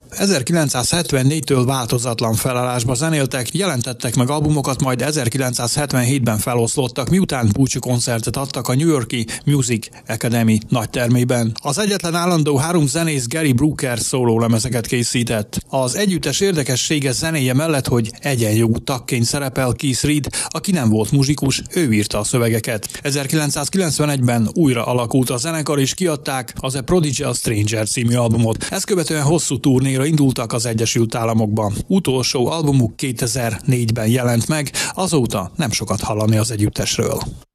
1974-től változatlan felállásba zenéltek, jelentettek meg albumokat, majd 1977-ben feloszlottak, miután búcsú koncertet adtak a New York-i Music Academy nagytermében. Az egyetlen állandó három zenész Gary Brooker szólólemezeket készített. Az együttes érdekessége zenéje mellett, hogy egyenjogú tagként szerepel Keith Reid, aki nem volt muzsikus, ő írta a szövegeket. 1991-ben újra alakult a zenekar és kiadták az A Prodigy a Stranger című albumot. Ezt követően hosszú turnéra indultak az Egyesült Államokban. Utolsó albumuk 2004-ben jelent meg, azóta nem sokat hallani az együttesről.